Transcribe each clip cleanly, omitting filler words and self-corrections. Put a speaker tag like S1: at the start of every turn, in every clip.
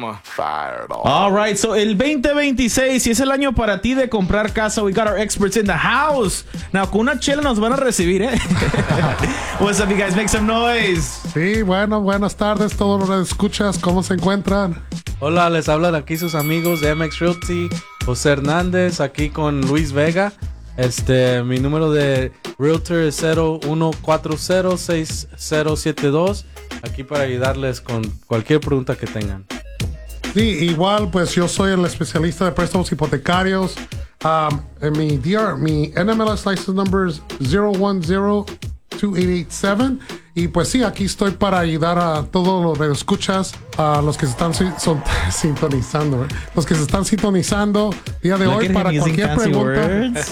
S1: I'm fired off.
S2: All right, so el 2026, si es el año para ti de comprar casa, we got our experts in the house. Now, con una chela nos van a recibir, ¿eh? What's up, you guys? Make some noise.
S3: Sí, bueno, buenas tardes, todos los escuchas, ¿cómo se encuentran?
S4: Hola, les hablan aquí sus amigos de MX Realty, José Hernández, aquí con Luis Vega. Mi número de Realtor es 01406072, aquí para ayudarles con cualquier pregunta que tengan.
S3: Sí, igual, pues yo soy el especialista de préstamos hipotecarios. Mi NMLS license number es 0102887. Y pues sí, aquí estoy para ayudar a todos los radioescuchas, a los que se están sintonizando, ¿eh? Los que se están sintonizando día de hoy para cualquier pregunta.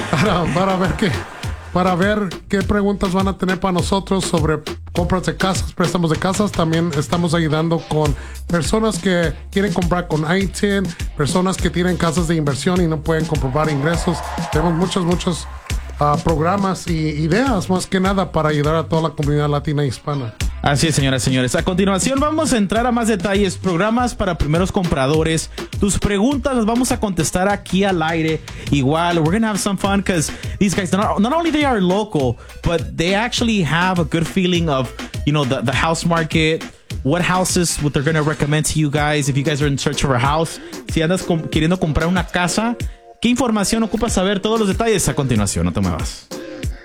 S3: Para ver qué preguntas van a tener para nosotros sobre compras de casas, préstamos de casas. También estamos ayudando con personas que quieren comprar con ITIN, personas que tienen casas de inversión y no pueden comprobar ingresos. Tenemos muchos programas y ideas, más que nada, para ayudar a toda la comunidad latina e hispana.
S2: Así es, señoras y señores. A continuación vamos a entrar a más detalles. Programas para primeros compradores. Tus preguntas las vamos a contestar aquí al aire. Igual, we're gonna have some fun because these guys, not only they are local, but they actually have a good feeling of, you know, the house market, what houses what they're gonna recommend to you guys if you guys are in search for a house. Si andas queriendo comprar una casa, ¿qué información ocupas saber? Todos los detalles a continuación. No te muevas.